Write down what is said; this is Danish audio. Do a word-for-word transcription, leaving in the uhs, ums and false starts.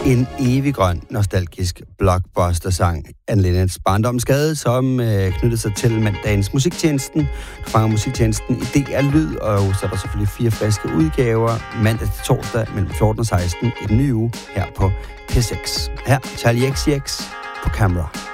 En evig grøn, nostalgisk blockbuster-sang. Anne Linnets barndomsskade, som øh, knyttede sig til mandagens musiktjenesten. Du fanger musiktjenesten i D R Lyd, og så er der selvfølgelig fire friske udgaver mandag til torsdag mellem fjorten og seksten i den nye uge her på P seks. Her Charlie X C X på Camera.